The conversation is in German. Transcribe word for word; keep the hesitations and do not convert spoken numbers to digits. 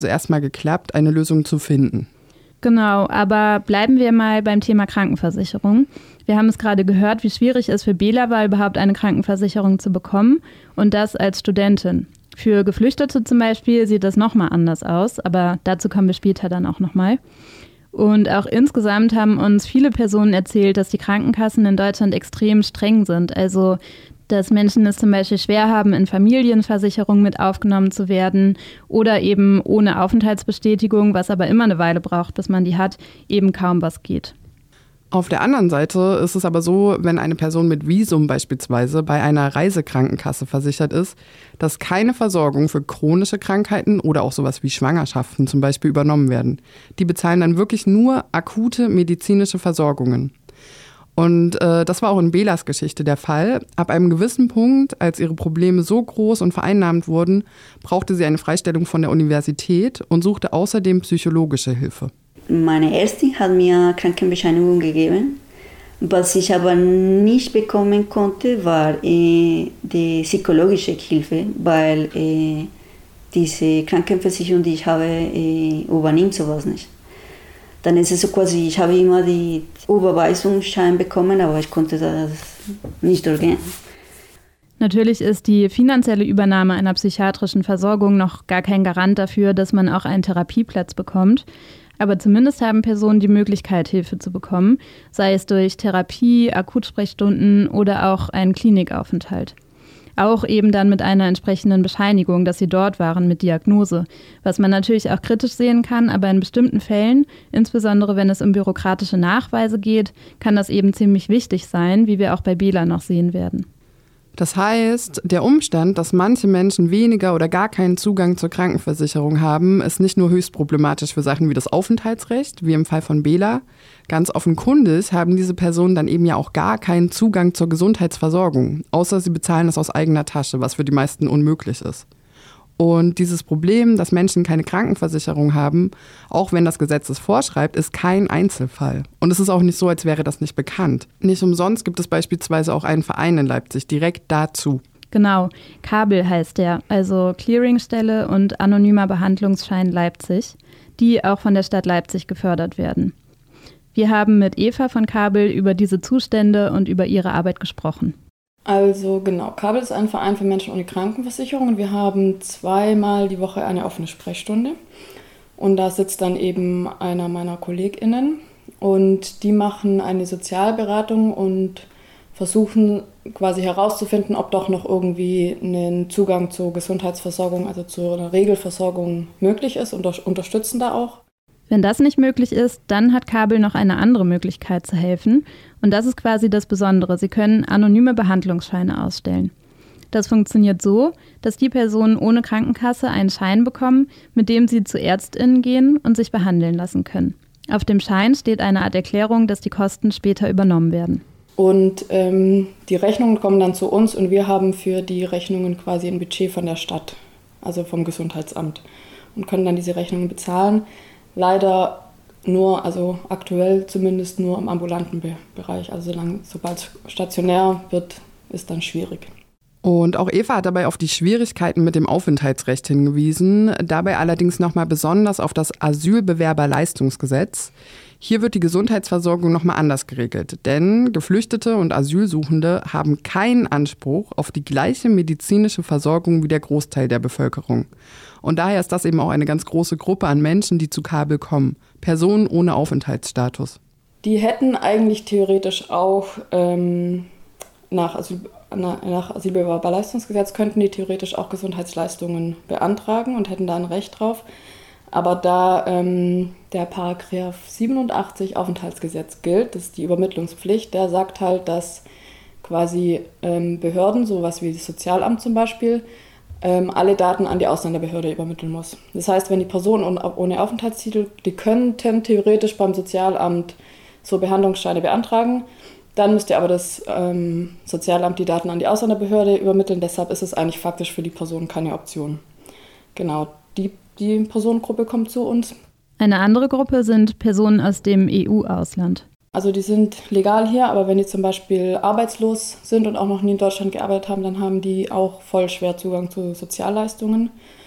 Also erstmal geklappt, eine Lösung zu finden. Genau, aber bleiben wir mal beim Thema Krankenversicherung. Wir haben es gerade gehört, wie schwierig es für Bela war, überhaupt eine Krankenversicherung zu bekommen und das als Studentin. Für Geflüchtete zum Beispiel sieht das nochmal anders aus, aber dazu kommen wir später dann auch nochmal. Und auch insgesamt haben uns viele Personen erzählt, dass die Krankenkassen in Deutschland extrem streng sind. Also, dass Menschen es zum Beispiel schwer haben, in Familienversicherungen mit aufgenommen zu werden oder eben ohne Aufenthaltsbestätigung, was aber immer eine Weile braucht, bis man die hat, eben kaum was geht. Auf der anderen Seite ist es aber so, wenn eine Person mit Visum beispielsweise bei einer Reisekrankenkasse versichert ist, dass keine Versorgung für chronische Krankheiten oder auch sowas wie Schwangerschaften zum Beispiel übernommen werden. Die bezahlen dann wirklich nur akute medizinische Versorgungen. Und äh, das war auch in Belas Geschichte der Fall. Ab einem gewissen Punkt, als ihre Probleme so groß und vereinnahmt wurden, brauchte sie eine Freistellung von der Universität und suchte außerdem psychologische Hilfe. Meine Ärztin hat mir Krankenbescheinigung gegeben. Was ich aber nicht bekommen konnte, war äh, die psychologische Hilfe, weil äh, diese Krankenversicherung, die ich habe, äh, übernimmt sowas nicht. Dann ist es so quasi, ich habe immer die Überweisungsschein bekommen, aber ich konnte das nicht durchgehen. Natürlich ist die finanzielle Übernahme einer psychiatrischen Versorgung noch gar kein Garant dafür, dass man auch einen Therapieplatz bekommt. Aber zumindest haben Personen die Möglichkeit, Hilfe zu bekommen, sei es durch Therapie, Akutsprechstunden oder auch einen Klinikaufenthalt. Auch eben dann mit einer entsprechenden Bescheinigung, dass sie dort waren mit Diagnose, was man natürlich auch kritisch sehen kann, aber in bestimmten Fällen, insbesondere wenn es um bürokratische Nachweise geht, kann das eben ziemlich wichtig sein, wie wir auch bei Bela noch sehen werden. Das heißt, der Umstand, dass manche Menschen weniger oder gar keinen Zugang zur Krankenversicherung haben, ist nicht nur höchst problematisch für Sachen wie das Aufenthaltsrecht, wie im Fall von Bela. Ganz offenkundig haben diese Personen dann eben ja auch gar keinen Zugang zur Gesundheitsversorgung, außer sie bezahlen es aus eigener Tasche, was für die meisten unmöglich ist. Und dieses Problem, dass Menschen keine Krankenversicherung haben, auch wenn das Gesetz es vorschreibt, ist kein Einzelfall. Und es ist auch nicht so, als wäre das nicht bekannt. Nicht umsonst gibt es beispielsweise auch einen Verein in Leipzig direkt dazu. Genau, Kabel heißt der, also Clearingstelle und anonymer Behandlungsschein Leipzig, die auch von der Stadt Leipzig gefördert werden. Wir haben mit Eva von Kabel über diese Zustände und über ihre Arbeit gesprochen. Also genau, Kabel ist ein Verein für Menschen ohne Krankenversicherung und wir haben zweimal die Woche eine offene Sprechstunde. Und da sitzt dann eben einer meiner KollegInnen und die machen eine Sozialberatung und versuchen quasi herauszufinden, ob doch noch irgendwie ein Zugang zur Gesundheitsversorgung, also zur Regelversorgung möglich ist und unterstützen da auch. Wenn das nicht möglich ist, dann hat Kabel noch eine andere Möglichkeit zu helfen. Und das ist quasi das Besondere. Sie können anonyme Behandlungsscheine ausstellen. Das funktioniert so, dass die Personen ohne Krankenkasse einen Schein bekommen, mit dem sie zu ÄrztInnen gehen und sich behandeln lassen können. Auf dem Schein steht eine Art Erklärung, dass die Kosten später übernommen werden. Und ähm, die Rechnungen kommen dann zu uns und wir haben für die Rechnungen quasi ein Budget von der Stadt, also vom Gesundheitsamt, und können dann diese Rechnungen bezahlen. Leider nur, also aktuell zumindest nur im ambulanten Be- Bereich. Also solange, sobald es stationär wird, ist dann schwierig. Und auch Eva hat dabei auf die Schwierigkeiten mit dem Aufenthaltsrecht hingewiesen, dabei allerdings nochmal besonders auf das Asylbewerberleistungsgesetz. Hier wird die Gesundheitsversorgung nochmal anders geregelt, denn Geflüchtete und Asylsuchende haben keinen Anspruch auf die gleiche medizinische Versorgung wie der Großteil der Bevölkerung. Und daher ist das eben auch eine ganz große Gruppe an Menschen, die zu Kabel kommen. Personen ohne Aufenthaltsstatus. Die hätten eigentlich theoretisch auch ähm, nach, Asyl, nach Asylbewerberleistungsgesetz könnten die theoretisch auch Gesundheitsleistungen beantragen und hätten da ein Recht drauf. Aber da ähm, der Paragraph siebenundachtzig Aufenthaltsgesetz gilt, das ist die Übermittlungspflicht, der sagt halt, dass quasi ähm, Behörden, sowas wie das Sozialamt zum Beispiel, ähm, alle Daten an die Ausländerbehörde übermitteln muss. Das heißt, wenn die Personen ohne Aufenthaltstitel, die könnten theoretisch beim Sozialamt so Behandlungsscheine beantragen, dann müsste aber das ähm, Sozialamt die Daten an die Ausländerbehörde übermitteln, deshalb ist es eigentlich faktisch für die Person keine Option. Genau, die Die Personengruppe kommt zu uns. Eine andere Gruppe sind Personen aus dem E U-Ausland. Also die sind legal hier, aber wenn die zum Beispiel arbeitslos sind und auch noch nie in Deutschland gearbeitet haben, dann haben die auch voll schwer Zugang zu Sozialleistungen.